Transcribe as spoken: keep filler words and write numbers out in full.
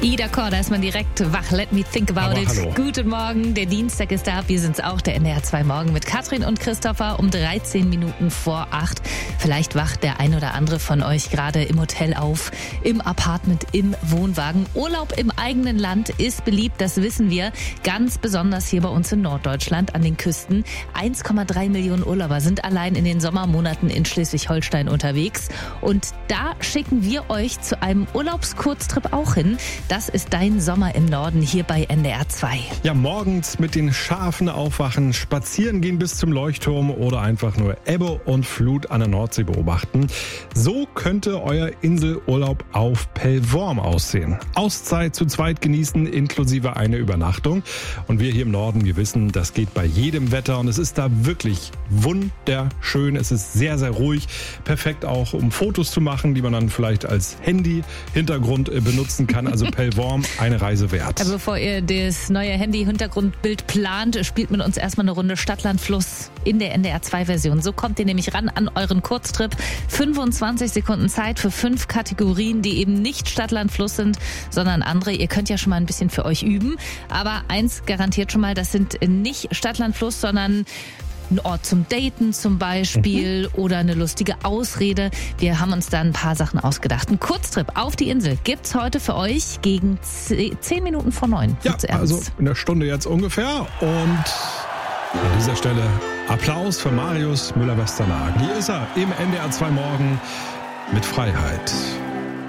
Ida Korn, da ist man direkt wach. Let me think about Aber it. hallo. Guten Morgen, der Dienstag ist da. Wir sind's auch, der N D R zwei Morgen mit Katrin und Christopher um dreizehn Minuten vor acht. Vielleicht wacht der ein oder andere von euch gerade im Hotel auf, im Apartment, im Wohnwagen. Urlaub im eigenen Land ist beliebt, das wissen wir. Ganz besonders hier bei uns in Norddeutschland an den Küsten. eins Komma drei Millionen Urlauber sind allein in den Sommermonaten in Schleswig-Holstein unterwegs. Und da schicken wir euch zu einem Urlaubskurztrip auch hin. Das ist dein Sommer im Norden hier bei N D R zwei. Ja, morgens mit den Schafen aufwachen, spazieren gehen bis zum Leuchtturm oder einfach nur Ebbe und Flut an der Nordsee beobachten. So könnte euer Inselurlaub auf Pellworm aussehen. Auszeit zu zweit genießen, inklusive eine Übernachtung. Und wir hier im Norden, wir wissen, das geht bei jedem Wetter und es ist da wirklich wunderschön. Es ist sehr, sehr ruhig. Perfekt auch, um Fotos zu machen, die man dann vielleicht als Handy-Hintergrund benutzen kann. Also Pellworm, eine Reise wert. Ja, bevor ihr das neue Handy-Hintergrundbild plant, spielt mit uns erstmal eine Runde Stadt-Land-Fluss in der N D R zwei Version. So kommt ihr nämlich ran an euren Kurztrip. fünfundzwanzig Sekunden Zeit für fünf Kategorien, die eben nicht Stadt-Land-Fluss sind, sondern andere. Ihr könnt ja schon mal ein bisschen für euch üben. Aber eins garantiert schon mal, das sind nicht Stadt-Land-Fluss, sondern ein Ort zum Daten zum Beispiel mhm. oder eine lustige Ausrede. Wir haben uns da ein paar Sachen ausgedacht. Ein Kurztrip auf die Insel gibt's heute für euch gegen zehn Minuten vor neun. Ja, also in der Stunde jetzt ungefähr. Und an dieser Stelle Applaus für Marius Müller-Westernhagen. Hier ist er im N D R zwei Morgen mit Freiheit.